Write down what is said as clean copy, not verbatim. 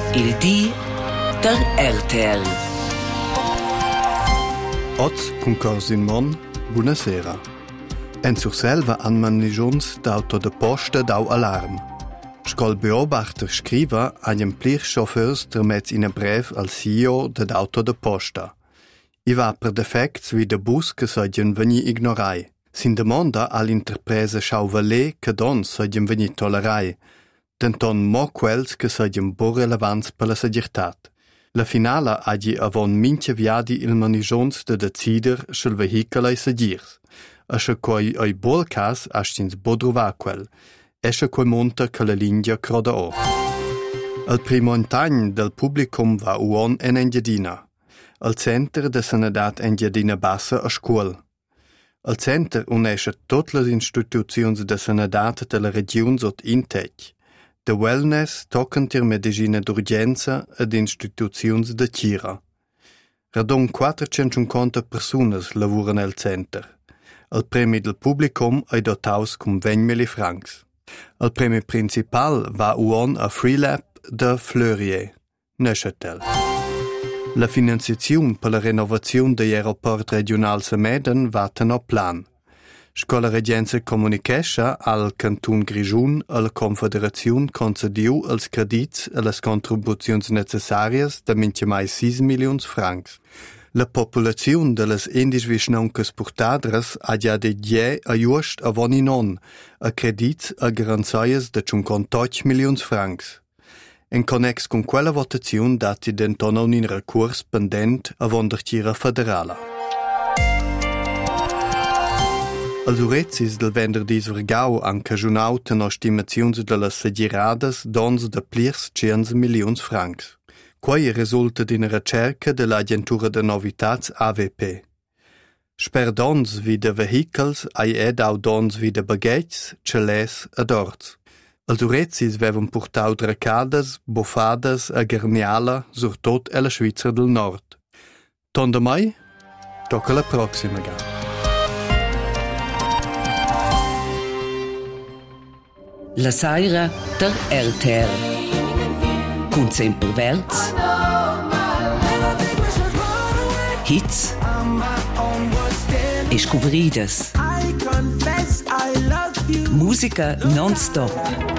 Il di der RTL. Oz concors in Mon, buonasera. En Surselva han man ligiuns d'auto de posta dau alarm. Scol beobachter scriva agien plir chauffeurs termets in a brev al CEO de auto de posta. I va per defects wie de bus che sogien veni ignorai. Sin demanda all'interpresa Chauvalet che don sogien veni tolerai, denton mo quels che sogien bo relevants per la segirtat. La finala hagi avon minche viadi il manigions de decider schel vehicola e segirs, asche coi oi bol cas astins bodruva quel, esche coi monta che la linea croda o. Al primo antagn del publicum va uon en Engiadina, al center de sanadat Engiadina Bassa a scuol. Al center unesce tot las instituziuns de sanadat de la region sot intec, de wellness, tocantir medicina d'urgenza ed instituziuns de cira. Radon 450 personas lavuran al center. Al premi del publicum ei dotaus cum 20.000 francs. Al premi principal va uon a Freelab de Fleurier, Neuchâtel. La finanziaziun per la renovaziun de aeroport regional Semeden vaten a plan. Scola Regenza comunichescha al Cantun Grischun e la Confederaziun concediu els credits e las contribuziuns necessarias de minche mai 6 milions francs. La populaziun de las indisvischnauncas portadras ha già de gie a just avon inon a credits a garanzaias de 58 milions francs. En connex con quella votaziun dati denton un recurs pendent avon der tira federala. Als urezzis del venderdis vergau han cagiunau teno stimaziuns de las segiradas dons de plirs 15 milions francs. Quai resulta d'ina recerca de l'Agentura de Novitats AVP. Sper dons vi de vehicles ai au dons vi de baghetgs, celès ed orts. Als urezzis vevan purtau dracadas, bofadas e garniala sur tot e la Svizra del Nord. Tonda mai? Tocca la proxima ga. La saira der RTL. Cun sempre verz. Hits. E scuvridas. Musica non-stop.